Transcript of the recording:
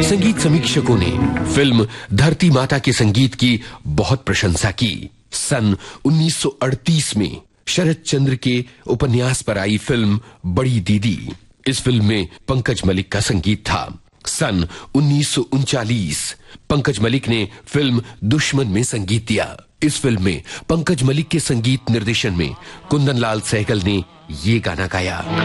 संगीत समीक्षकों ने फिल्म धरती माता के संगीत की बहुत प्रशंसा की। सन 1938 में शरद चंद्र के उपन्यास पर आई फिल्म बड़ी दीदी। इस फिल्म में पंकज मलिक का संगीत था। सन 1939 पंकज मलिक ने फिल्म दुश्मन में संगीत दिया। इस फिल्म में पंकज मलिक के संगीत निर्देशन में कुंदन लाल सहगल ने ये गाना गाया।